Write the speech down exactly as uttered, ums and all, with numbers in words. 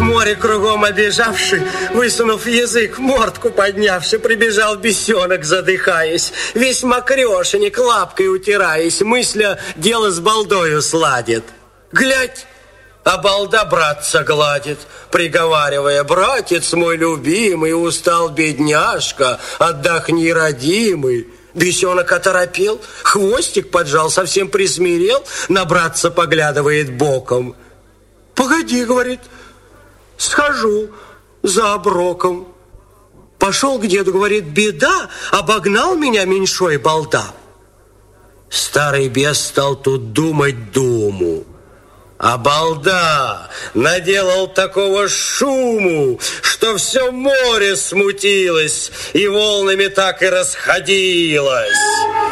Море кругом обежавший, высунув язык, мордку поднявши, прибежал бесенок, задыхаясь, весь мокрешенек, лапкой утираясь, мысля, дело с балдою сладит. Глядь, а балда братца гладит, приговаривая: братец мой любимый, устал бедняжка, отдохни, родимый. Бесенок оторопел, хвостик поджал, совсем присмирел, на братца поглядывает боком. Погоди, говорит, схожу за оброком. Пошел к деду, говорит: беда, обогнал меня меньшой балда. Старый бес стал тут думать думу. А балда наделал такого шуму, что все море смутилось и волнами так и расходилось.